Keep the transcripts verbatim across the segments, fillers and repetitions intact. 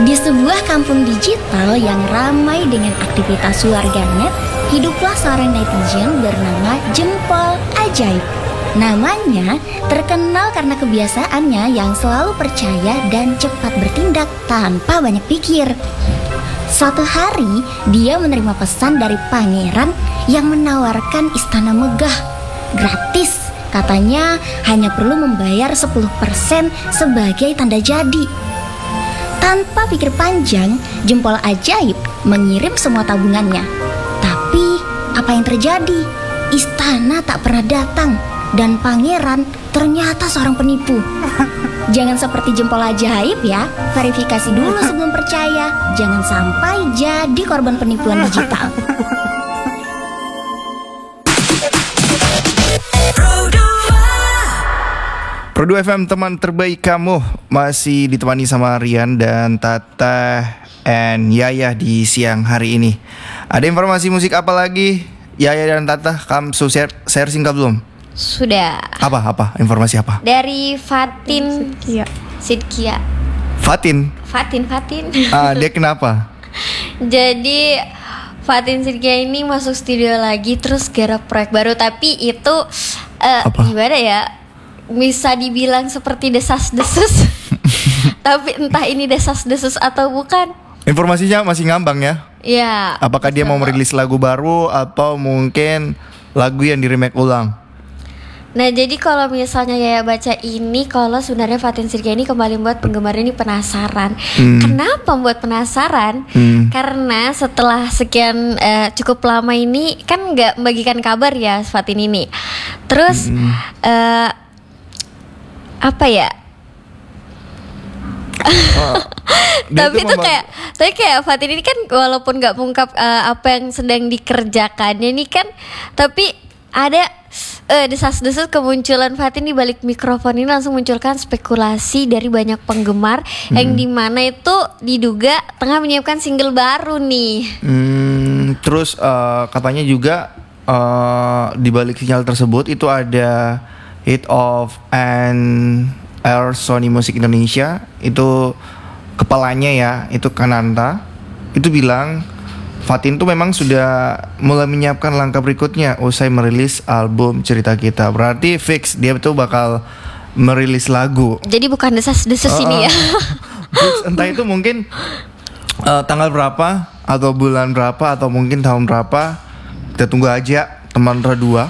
Di sebuah kampung digital yang ramai dengan aktivitas warganet, hiduplah seorang netizen bernama Jempol Ajaib. Namanya terkenal karena kebiasaannya yang selalu percaya dan cepat bertindak tanpa banyak pikir. Suatu hari, dia menerima pesan dari pangeran yang menawarkan istana megah gratis. Katanya hanya perlu membayar sepuluh persen sebagai tanda jadi. Tanpa pikir panjang, Jempol Ajaib mengirim semua tabungannya. Tapi apa yang terjadi? Istana tak pernah datang dan pangeran ternyata seorang penipu. Jangan seperti Jempol Ajaib ya, verifikasi dulu sebelum percaya. Jangan sampai jadi korban penipuan digital. Pro dua F M, teman terbaik kamu, masih ditemani sama Rian dan Tata and Yaya di siang hari ini. Ada informasi musik apa lagi? Yaya dan Tata, kamu share, share singkat belum? Sudah. Apa apa informasi apa? Dari Fatin Sidkia. Sidkia. Fatin. Fatin Fatin. Ah, dia kenapa? Jadi Fatin Sidkia ini masuk studio lagi terus garap proyek baru, tapi itu uh, gimana ya? Bisa dibilang seperti desas-desus. Tapi entah ini desas-desus atau bukan. Informasinya masih ngambang ya? Iya. Apakah dia mau merilis lagu baru atau mungkin lagu yang di remake ulang? Nah, jadi kalau misalnya Yaya baca ini, kalau sebenarnya Fatin Sidkia ini kembali membuat penggemarnya ini penasaran. Hmm. Kenapa membuat penasaran? Hmm. Karena setelah sekian uh, cukup lama ini kan nggak membagikan kabar ya Fatin ini. Terus hmm. uh, apa ya? Oh, tapi tuh kayak, tapi kayak Fatin ini kan walaupun nggak mengungkap uh, apa yang sedang dikerjakannya ini kan, tapi ada uh, desas-desus kemunculan Fatin di balik mikrofon ini langsung munculkan spekulasi dari banyak penggemar hmm. yang dimana itu diduga tengah menyiapkan single baru nih. Hmm, terus uh, katanya juga uh, di balik sinyal tersebut itu ada Head of and Air Sony Music Indonesia, itu kepalanya ya, itu Kananta, itu bilang Fatin tuh memang sudah mulai menyiapkan langkah berikutnya usai merilis album Cerita Kita. Berarti fix dia tuh bakal merilis lagu. Jadi bukan desas-desus uh, ini ya. Fix, entah itu mungkin uh, tanggal berapa atau bulan berapa atau mungkin tahun berapa. Kita tunggu aja teman Radua.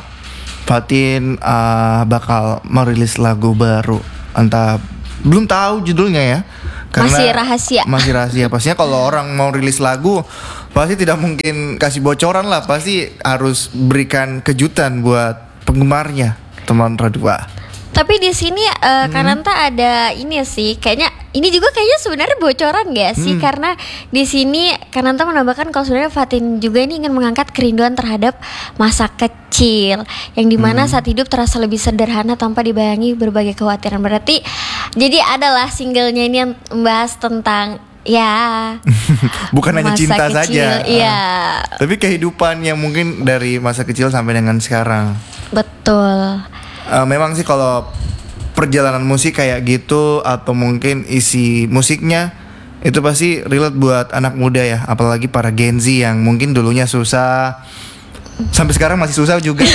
Fatin uh, bakal merilis lagu baru. Entah, belum tahu judulnya ya. Karena masih rahasia. Masih rahasia. Pastinya kalau orang mau rilis lagu, pasti tidak mungkin kasih bocoran lah. Pasti harus berikan kejutan buat penggemarnya, teman Radua. Tapi di sini uh, hmm. Kananta ada ini sih, kayaknya ini juga kayaknya sebenarnya bocoran gak sih? Hmm. Karena di sini Kananta menambahkan kalau sebenarnya Fatin juga ini ingin mengangkat kerinduan terhadap masa kecil yang dimana hmm. saat hidup terasa lebih sederhana tanpa dibayangi berbagai kekhawatiran. Berarti jadi adalah singlenya ini yang membahas tentang ya bukan hanya cinta kecil, saja. Iya. Uh, tapi kehidupan yang mungkin dari masa kecil sampai dengan sekarang. Betul. Uh, memang sih kalau perjalanan musik kayak gitu atau mungkin isi musiknya itu pasti relate buat anak muda ya, apalagi para Gen Z yang mungkin dulunya susah sampai sekarang masih susah juga.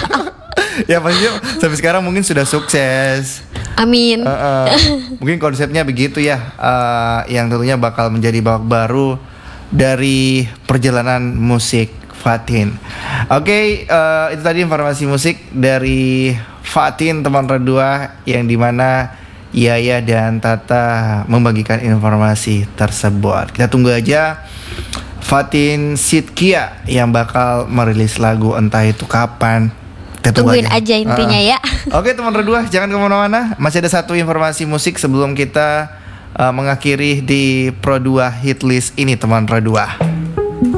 Ya pasti sampai sekarang mungkin sudah sukses. Amin. Uh, uh, mungkin konsepnya begitu ya, uh, yang tentunya bakal menjadi babak baru dari perjalanan musik Fatin. Oke, okay, uh, itu tadi informasi musik dari Fatin teman Radua yang dimana Yaya dan Tata membagikan informasi tersebut. Kita tunggu aja Fatin Sidkia yang bakal merilis lagu, entah itu kapan. Kita tungguin aja, aja intinya uh. ya. Oke okay, teman Radua, jangan kemana-mana. Masih ada satu informasi musik sebelum kita uh, mengakhiri di Pro dua Hit List ini teman Radua.